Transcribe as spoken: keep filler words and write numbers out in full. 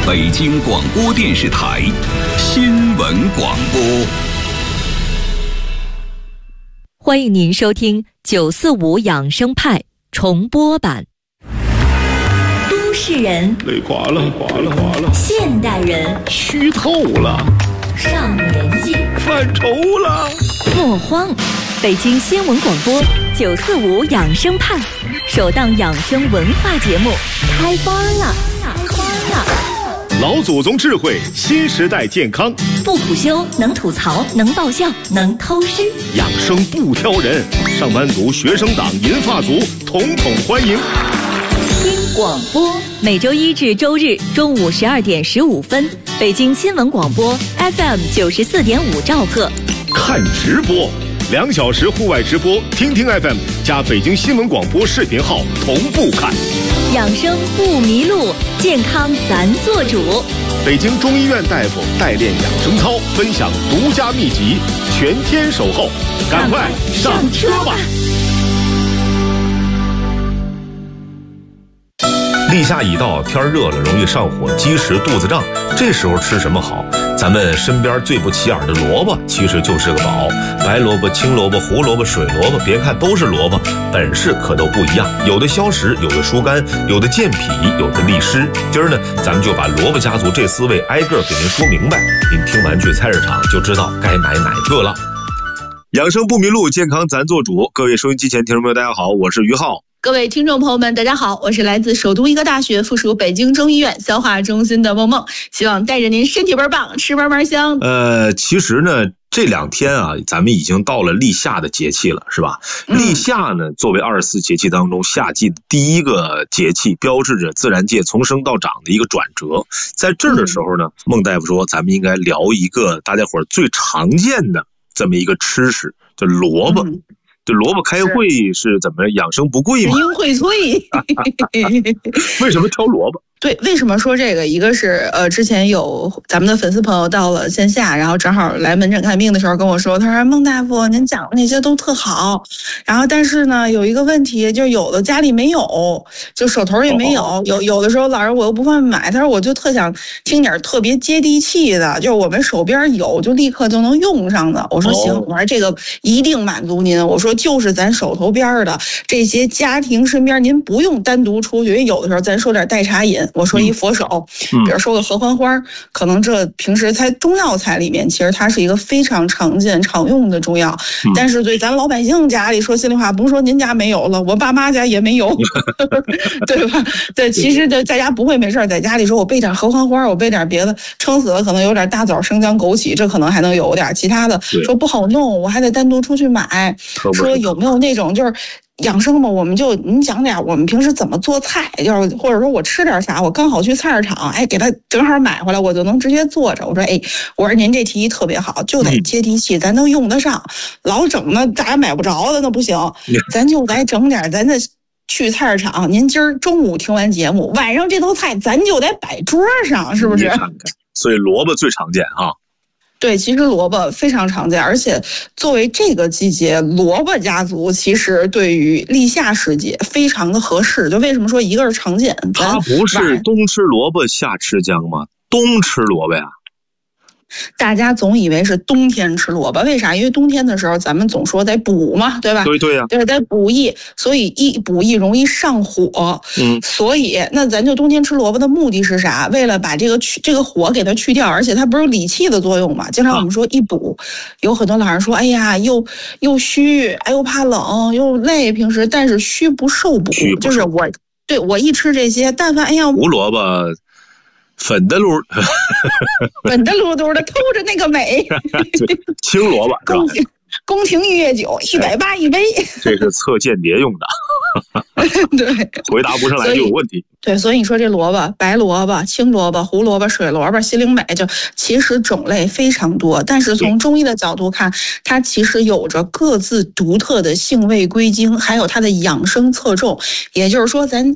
北京广播电视台新闻广播。 欢迎您收听九四五养生派重播版。都市人累垮了，垮了，垮了。 现代人虚透了， 上年纪犯愁了。 莫慌，北京新闻广播九四五养生派首档养生文化节目开班了，开班了。 老祖宗智慧，新时代健康， 不苦修，能吐槽，能爆笑，能偷师， 养生不挑人，上班族、学生党、银发族统统欢迎。 听广播，每周一至周日中午十二点十五分，北京新闻广播 F M 九十四点五兆赫。 看直播，两小时户外直播，听听 F M 加北京新闻广播视频号同步看。 养生不迷路，健康咱做主。 北京中医院大夫代练养生操，分享独家秘籍，全天守候，赶快上车吧！ 立夏已到，天热了容易上火、积食、肚子胀，这时候吃什么好？咱们身边最不起眼的萝卜其实就是个宝，白萝卜、青萝卜、胡萝卜、水萝卜，别看都是萝卜，本事可都不一样，有的消食，有的疏肝，有的健脾，有的利湿。今儿呢，咱们就把萝卜家族这四味挨个给您说明白，您听完去菜市场就知道该买哪个了。养生不迷路，健康咱做主。各位收音机前听众朋友大家好，我是于浩。 各位听众朋友们大家好，我是来自首都医科大学附属北京中医院消化中心的梦梦，希望带着您身体倍棒，吃嘛嘛香。 呃，其实呢这两天啊，咱们已经到了立夏的节气了，是吧？嗯、立夏呢，作为二十四节气当中夏季的第一个节气，标志着自然界从生到长的一个转折。在这儿的时候呢，孟、嗯、大夫说，咱们应该聊一个大家伙最常见的这么一个吃食，叫萝卜。嗯，这萝卜开会是怎么养生不贵吗？ 英荟萃。 为什么挑萝卜？ 对，为什么说这个？一个是呃，之前有咱们的粉丝朋友到了线下，然后正好来门诊看病的时候跟我说，他说孟大夫，您讲的那些都特好，然后但是呢，有一个问题，就有的家里没有，就手头也没有，哦、有有的时候老人我又不方便买，他说我就特想听点特别接地气的，就是我们手边有就立刻就能用上的。我说行，哦、我说这个一定满足您。我说就是咱手头边的这些家庭身边，您不用单独出去，因为有的时候咱说点代茶饮。我说一佛手，比如说个合欢花，可能这平时在中药材里面，其实它是一个非常常见常用的中药。但是对咱老百姓家里，说心里话，甭说您家没有了，我爸妈家也没有，对吧？对，其实在家不会没事，在家里说我备点合欢花，我备点别的，撑死了可能有点大枣、生姜、枸杞，这可能还能有点，其他的说不好弄，我还得单独出去买。说有没有那种就是。养生嘛，我们就您讲点我们平时怎么做菜，就是或者说我吃点啥，我刚好去菜市场，哎，给他正好买回来，我就能直接做着。我说，哎，我说您这提议特别好，就得接地气，咱能用得上。老整那大家买不着的那不行，咱就得整点，咱得去菜市场。您今儿中午听完节目，晚上这道菜咱就得摆桌上，是不是？ 所以萝卜最常见啊。 对，其实萝卜非常常见，而且作为这个季节，萝卜家族其实对于立夏时节非常的合适。就为什么说一个是常见？ 它不是冬吃萝卜夏吃姜吗？冬吃萝卜呀。 大家总以为是冬天吃萝卜，为啥？因为冬天的时候咱们总说得补嘛，对吧？ 对对呀、啊， 就是得补益，所以一补益容易上火。嗯，所以那咱就冬天吃萝卜的目的是啥？为了把这个去这个火给它去掉，而且它不是有理气的作用嘛？经常我们说一补，啊、有很多老人说，哎呀，又又虚，哎又怕冷，又累，平时但是虚不受补，就是我对我一吃这些，但凡哎呀， 胡萝卜。粉的噜， 粉的噜嘟的，透着那个美。 青萝卜是吧？ 宫廷御宴酒一百八一杯， 这是测间谍用的。 对， 回答不上来就有问题。 对，所以你说这萝卜，白萝卜、青萝卜、胡萝卜、水萝卜、西灵美，就其实种类非常多。但是从中医的角度看，它其实有着各自独特的性味归经，还有它的养生侧重。也就是说，咱